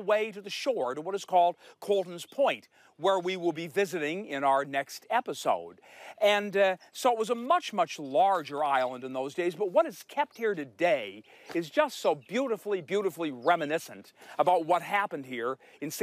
way to the shore to what is called Colton's Point, where we will be visiting in our next episode. And so it was a much, much larger island in those days, but what is kept here today is just so beautifully, beautifully reminiscent about what happened here in